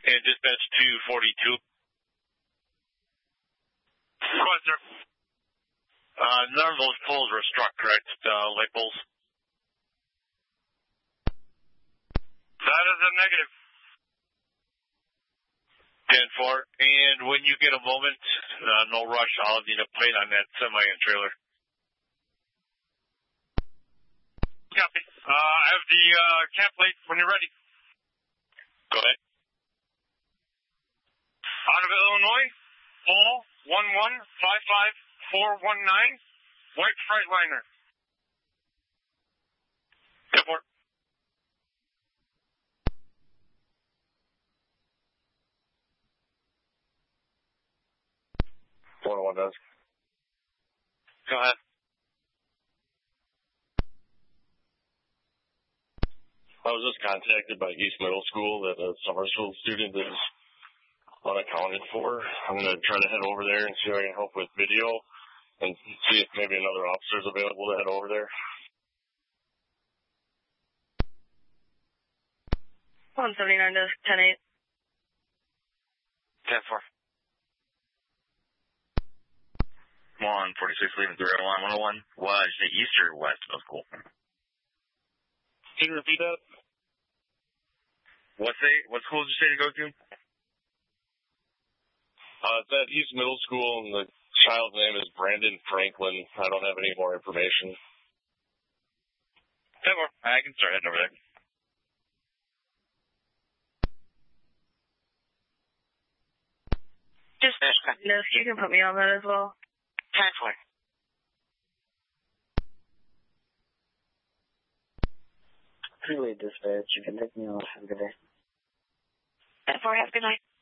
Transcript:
And dispatch 242. Go ahead, sir. None of those poles were struck, correct? Light poles? That is a negative. 10-4. And when you get a moment, no rush, I'll need a plate on that semi and trailer. Copy. I have the cab plate when you're ready. Go ahead. Out of Illinois, Paul 1155419, white Freightliner. 10-4. One does. Go ahead. I was just contacted by East Middle School that a summer school student is unaccounted for. I'm going to try to head over there and see if I can help with video and see if maybe another officer is available to head over there. 179 to 10-8. 10-4. 146 leaving through airline 101. What, did you say east or west of school? Can you repeat that? What school did you say to go to? It's at East Middle School, and the child's name is Brandon Franklin. I don't have any more information. 10-4. I can start heading over there. Just no, you can put me on that as well. 10-4. Relay dispatch, you can take me off. Have a good day. 10-4, have a good night.